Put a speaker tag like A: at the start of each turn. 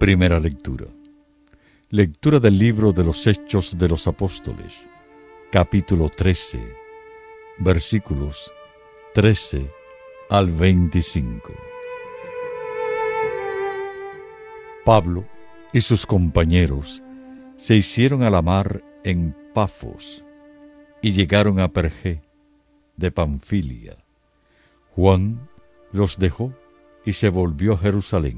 A: Primera lectura. Lectura del libro de los Hechos de los Apóstoles, capítulo 13, versículos 13 al 25. Pablo y sus compañeros se hicieron a la mar en Pafos y llegaron a Perge de Panfilia. Juan los dejó y se volvió a Jerusalén.